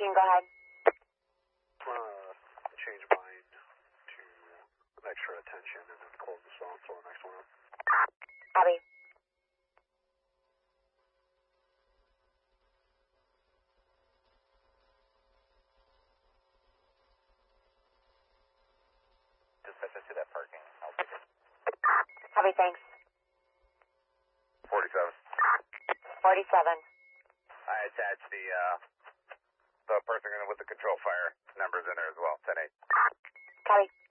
14, go ahead. Change mine to extra attention and then close the phone for the next one up. Copy. Dispatch, I see that parking. I'll take it. Copy, thanks. 47. 47. I attached the person with the control fire numbers in there as well. 10-8. Copy.